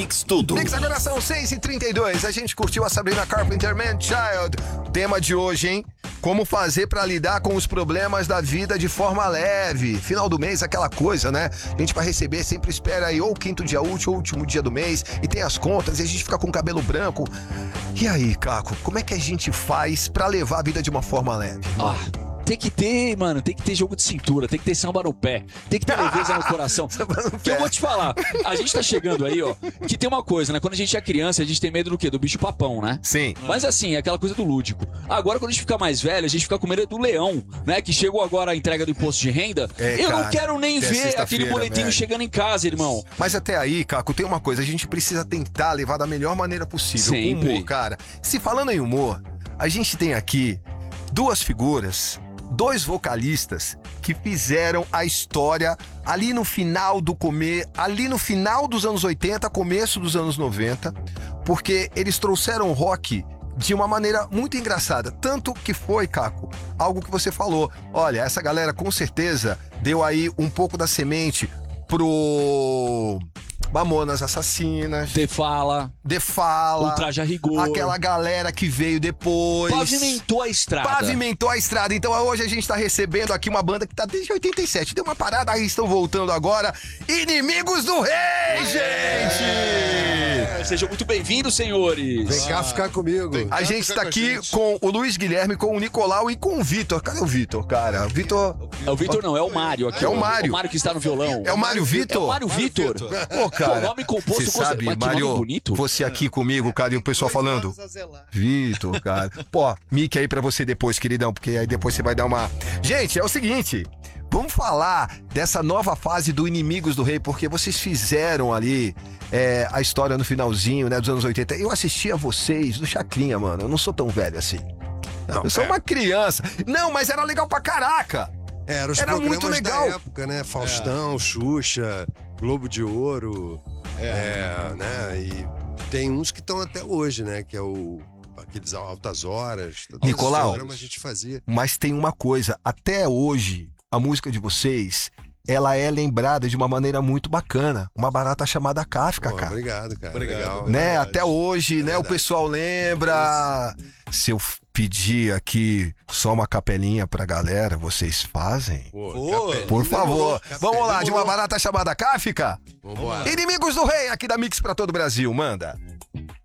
Mix Tudo. Mix agora são 6h32. A gente curtiu a Sabrina Carpenter, Man Child. Tema de hoje, hein? Como fazer pra lidar com os problemas da vida de forma leve. Final do mês, aquela coisa, né? A gente vai receber, sempre espera aí ou o quinto dia útil ou o último dia do mês e tem as contas e a gente fica com o cabelo branco. E aí, Caco, como é que a gente faz pra levar a vida de uma forma leve? Tem que ter, mano, tem que ter jogo de cintura, tem que ter samba no pé, tem que ter leveza no coração. Que eu vou te falar, a gente tá chegando aí, ó, que tem uma coisa, né? Quando a gente é criança, a gente tem medo do quê? Do bicho papão, né? Sim. Mas assim, é aquela coisa do lúdico. Agora, quando a gente fica mais velho, a gente fica com medo do leão, né? Que chegou agora a entrega do imposto de renda. Eu não quero nem ver aquele boletim chegando em casa, irmão. Mas até aí, Caco, tem uma coisa, a gente precisa tentar levar da melhor maneira possível. Sempre. Humor, cara. Se falando em humor, a gente tem aqui duas figuras, dois vocalistas que fizeram a história ali no final dos anos 80, começo dos anos 90, porque eles trouxeram o rock de uma maneira muito engraçada. Tanto que foi, Caco, algo que você falou. Olha, essa galera com certeza deu aí um pouco da semente pro Mamonas Assassinas, The Fala, Ultraje a Rigor, aquela galera que veio depois. Pavimentou a estrada. Então hoje a gente tá recebendo aqui uma banda que tá desde 87. Deu uma parada, aí estão voltando agora. Inimigos do Rei, gente! Sejam muito bem-vindos, senhores. Vem cá ficar comigo. A gente tá aqui com o Luiz Guilherme, com o Nicolau e com o Vitor. Cadê o Vitor, cara? O Vitor não, é o Mário aqui. É o Mário. O Mário que está no violão. É o Mário Vitor? É o Mário Vitor. Pô, cara, nome composto, você sabe, mas que Mário, nome bonito. você aqui comigo, cara, e o pessoal falando, Vitor, cara. Pô, mic aí pra você depois, queridão, porque aí depois você vai dar uma... Gente, é o seguinte, vamos falar dessa nova fase do Inimigos do Rei, porque vocês fizeram ali a história no finalzinho, né, dos anos 80. Eu assistia vocês no Chacrinha, mano, eu não sou tão velho assim. Eu sou uma criança. Não, mas era legal pra caraca. Era os Era programas muito legal. da época, né? Faustão, Xuxa, Globo de Ouro, né? E tem uns que estão até hoje, né? Que é aqueles Altas Horas. Nicolau, programas a gente fazia. Mas tem uma coisa, até hoje, a música de vocês, ela é lembrada de uma maneira muito bacana. Uma barata chamada Kafka, Pô, cara. obrigado, cara. Obrigado. Né? Até hoje, né? O pessoal lembra. Se eu pedir aqui só uma capelinha pra galera, vocês fazem? Por favor. Vamos lá, de uma barata chamada Kafka? Vambora. Inimigos do Rei, aqui da Mix pra todo o Brasil. Manda.